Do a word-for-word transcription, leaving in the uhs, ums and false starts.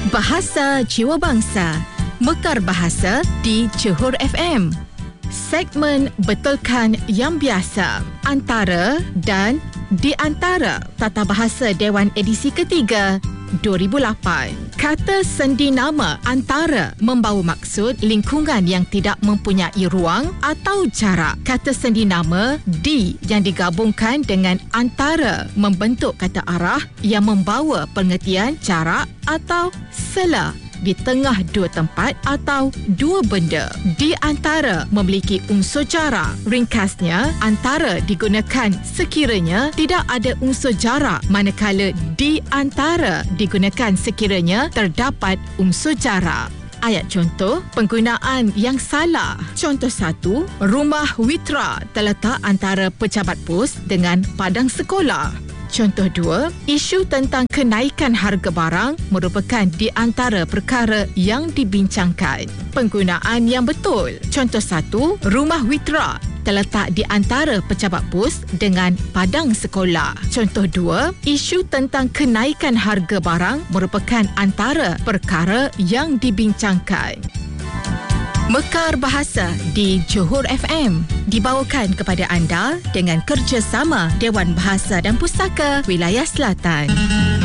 Bahasa Jiwa Bangsa, Mekar Bahasa di Johor F M. Segmen Betulkan Yang Biasa, Antara dan Di Antara Tata Bahasa Dewan edisi ketiga dua ribu lapan. Kata sendi nama antara membawa maksud lingkungan yang tidak mempunyai ruang atau jarak. Kata sendi nama di yang digabungkan dengan antara membentuk kata arah yang membawa pengertian jarak atau sela di tengah dua tempat atau dua benda. Di antara memiliki unsur jarak. Ringkasnya, antara digunakan sekiranya tidak ada unsur jarak, manakala di antara digunakan sekiranya terdapat unsur jarak. Ayat contoh, penggunaan yang salah. Contoh satu, rumah Witra terletak antara pejabat pos dengan padang sekolah. Contoh dua, isu tentang kenaikan harga barang merupakan di antara perkara yang dibincangkan. Penggunaan yang betul. Contoh satu, rumah Witra terletak di antara pejabat pos dengan padang sekolah. Contoh dua, isu tentang kenaikan harga barang merupakan antara perkara yang dibincangkan. Mekar Bahasa di Johor F M dibawakan kepada anda dengan kerjasama Dewan Bahasa dan Pustaka Wilayah Selatan.